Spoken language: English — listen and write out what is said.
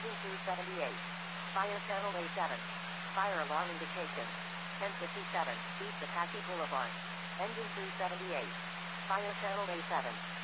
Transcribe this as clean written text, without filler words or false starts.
Engine 278. Fire channel A7. Fire alarm indication. 1057, East Apache Boulevard. Engine 278. Fire channel A7.